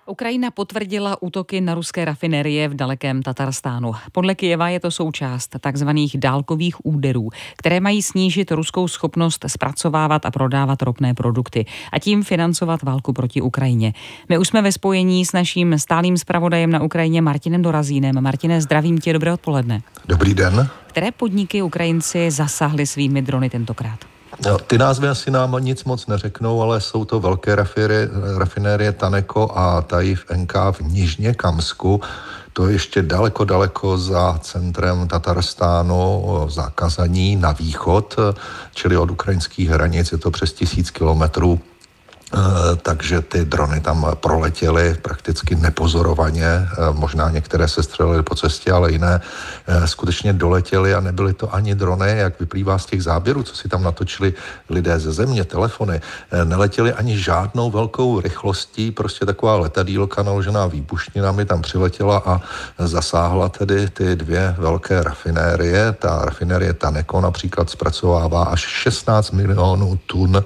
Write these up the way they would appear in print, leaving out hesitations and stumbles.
Ukrajina potvrdila útoky na ruské rafinerie v dalekém Tatarstánu. Podle Kyjeva je to součást takzvaných dálkových úderů, které mají snížit ruskou schopnost zpracovávat a prodávat ropné produkty a tím financovat válku proti Ukrajině. My už jsme ve spojení s naším stálým zpravodajem na Ukrajině Martinem Dorazínem. Martine, zdravím tě, dobré odpoledne. Dobrý den. Které podniky Ukrajinci zasáhli svými drony tentokrát? Ty názvy asi nám nic moc neřeknou, ale jsou to velké rafinérie Taneko a Taif NK v Nižně Kamsku. To je ještě daleko za centrem Tatarstánu, za Kazaní na východ, čili od ukrajinských hranic je to přes 1000 kilometrů. Takže ty drony tam proletěly prakticky nepozorovaně, možná některé se střelily po cestě, ale jiné skutečně doletěly a nebyly to ani drony, jak vyplývá z těch záběrů, co si tam natočili lidé ze země, telefony, neletěly ani žádnou velkou rychlostí, prostě taková letadýlka naložená výbušninami tam přiletěla a zasáhla tedy ty dvě velké rafinérie. Ta rafinérie Taneko například zpracovává až 16 milionů tun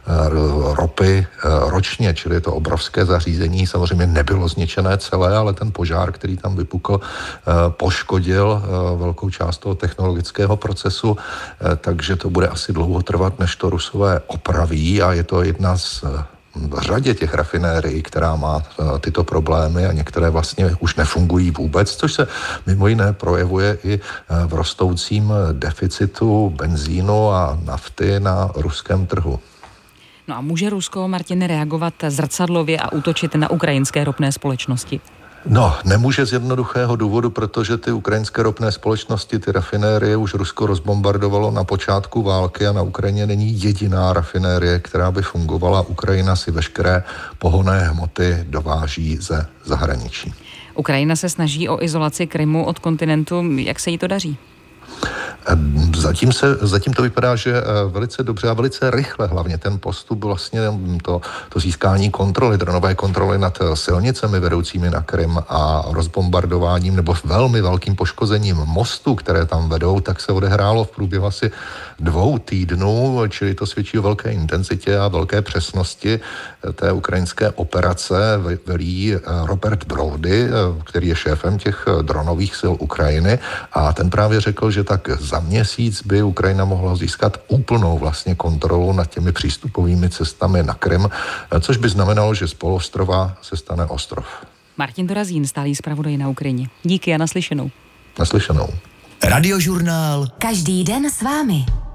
ropy ročně, čili je to obrovské zařízení. Samozřejmě nebylo zničené celé, ale ten požár, který tam vypukl, poškodil velkou část toho technologického procesu, takže to bude asi dlouho trvat, než to Rusové opraví a je to jedna z řadě těch rafinérií, která má tyto problémy a některé vlastně už nefungují vůbec, což se mimo jiné projevuje i v rostoucím deficitu benzínu a nafty na ruském trhu. No a může Rusko, Martine, reagovat zrcadlově a útočit na ukrajinské ropné společnosti? No, nemůže z jednoduchého důvodu, protože ty ukrajinské ropné společnosti, ty rafinérie už Rusko rozbombardovalo na počátku války a na Ukrajině není jediná rafinérie, která by fungovala. Ukrajina si veškeré pohonné hmoty dováží ze zahraničí. Ukrajina se snaží o izolaci Krymu od kontinentu. Jak se jí to daří? Zatím to vypadá, že velice dobře a velice rychle, hlavně ten postup, vlastně to získání kontroly, dronové kontroly nad silnicemi vedoucími na Krym a rozbombardováním nebo velmi velkým poškozením mostů, které tam vedou, tak se odehrálo v průběhu asi 2 týdnů, čili to svědčí o velké intenzitě a velké přesnosti té ukrajinské operace. Velí Robert Brody, který je šéfem těch dronových sil Ukrajiny, a ten právě řekl, že tak za měsíc by Ukrajina mohla získat úplnou vlastně kontrolu nad těmi přístupovými cestami na Krym, což by znamenalo, že z poloostrova se stane ostrov. Martin Dorazín, stálý zpravodaj na Ukrajině. Díky a naslyšenou. Naslyšenou. Radiožurnál. Každý den s vámi.